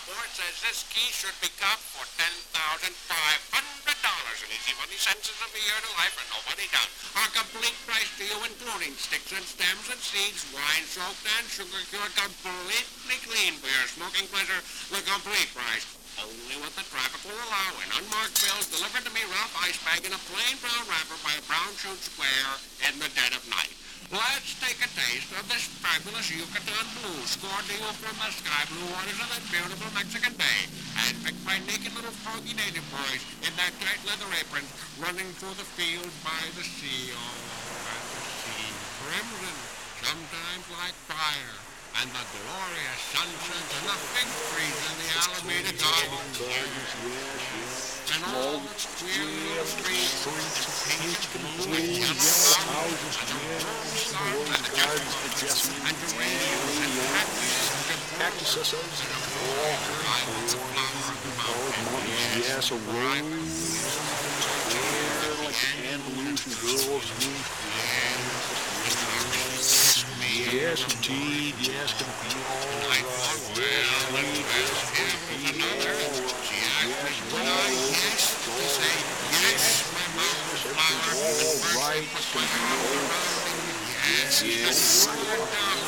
report says this key should be copped for $10,500 in easy money sentences of a year to life, and nobody does. Our complete price to you, including sticks and stems and seeds, wine soaked and sugar cured, completely clean for your smoking pleasure. The complete price. Only what the traffic will allow in unmarked bills delivered to me rough ice bag in a plain brown wrapper by a brown shoot square in the dead of night. Let's take a taste of this fabulous Yucatan blue scored to you from the sky blue waters of that beautiful Mexican Bay, handpicked by naked little froggy native boys in their tight leather aprons running through the fields by the sea. Oh, and the sea, crimson, sometimes like fire, and the glorious sunsets and the fig trees in the Alameda Gardens. And all the queer little streets painted blue and yellow houses, and the rose gardens and the jessamine and geraniums and cactuses and a flower of the mountain. Yes, a rose. Like Andalusian girls. Yes, indeed. Yes, can be all right. Yes,